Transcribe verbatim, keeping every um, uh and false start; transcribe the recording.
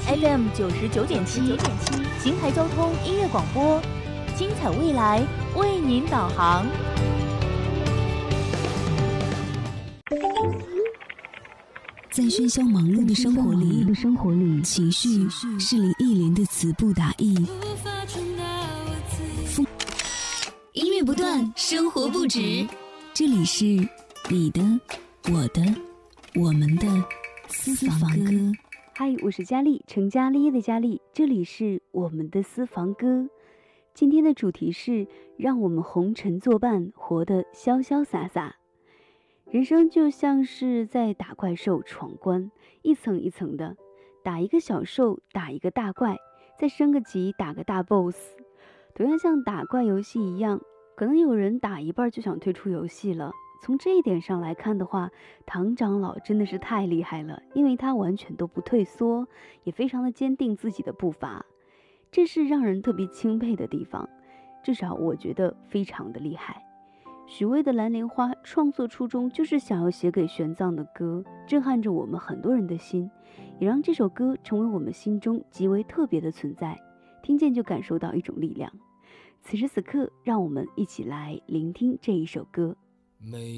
F M 九十九点七，邢台交通音乐广播，精彩未来为您导航。 在喧嚣忙碌的生活里，情绪是你一连的词不达意。音乐不断，生活不止。这里是你的、我的、我们的私房歌。 嗨，我是佳丽，成佳丽的佳丽，这里是我们的私房歌。今天的主题是让我们红尘作伴，活得潇潇洒洒。人生就像是在打怪兽闯关，一层一层的，打一个小兽，打一个大怪，再升个级，打个大 boss。 同样像打怪游戏一样，可能有人打一半就想退出游戏了。从这一点上来看的话，唐长老真的是太厉害了，因为他完全都不退缩，也非常的坚定自己的步伐，这是让人特别钦佩的地方，至少我觉得非常的厉害。许巍的《蓝莲花》创作初衷就是想要写给玄奘的歌，震撼着我们很多人的心，也让这首歌成为我们心中极为特别的存在，听见就感受到一种力量。此时此刻，让我们一起来聆听这一首歌。 每